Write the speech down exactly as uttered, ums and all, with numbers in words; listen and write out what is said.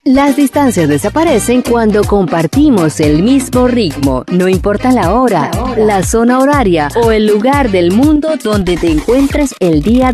Las distancias desaparecen cuando compartimos el mismo ritmo, no importa la hora, la zona horaria o el lugar del mundo donde te encuentres el día